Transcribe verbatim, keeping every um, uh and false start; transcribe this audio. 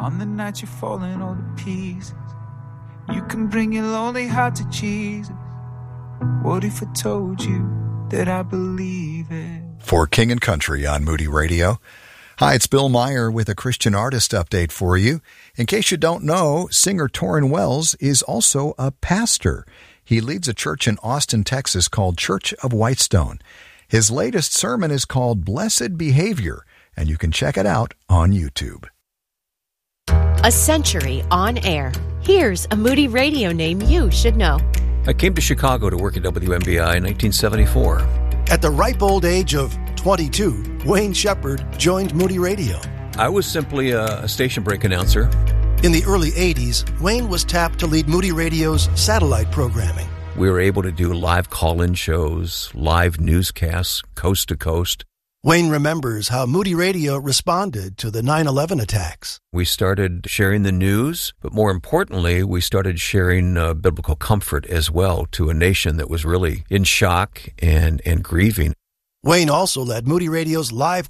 On the night you're falling all to pieces, you can bring your lonely heart to Jesus. What if I told you that I believe it? For King and Country on Moody Radio. Hi, it's Bill Meyer with a Christian artist update for you. In case you don't know, singer Torrin Wells is also a pastor. He leads a church in Austin, Texas called Church of Whitestone. His latest sermon is called Blessed Behavior, and you can check it out on YouTube. A century on air. Here's a Moody Radio name you should know. I came to Chicago to work at W M B I in nineteen seventy-four. At the ripe old age of twenty-two, Wayne Shepherd joined Moody Radio. I was simply a, a station break announcer. In the early eighties, Wayne was tapped to lead Moody Radio's satellite programming. We were able to do live call-in shows, live newscasts, coast to coast. Wayne remembers how Moody Radio responded to the nine eleven attacks. We started sharing the news, but more importantly, we started sharing uh, biblical comfort as well to a nation that was really in shock and, and grieving. Wayne also led Moody Radio's live